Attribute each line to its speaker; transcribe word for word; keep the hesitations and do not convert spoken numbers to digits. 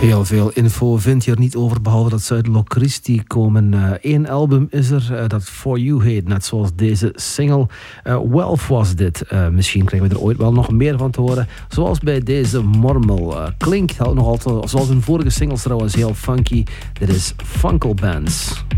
Speaker 1: Heel veel info vind je er niet over, behalve dat ze uit Loch Christie komen. Eén uh, album is er, uh, dat For You heet, net zoals deze single. Uh, Wealth was dit. Uh, misschien krijgen we er ooit wel nog meer van te horen. Zoals bij deze Mormel. Uh, klinkt nog altijd, zoals hun vorige singles trouwens, heel funky. Dit is Funkel Bands.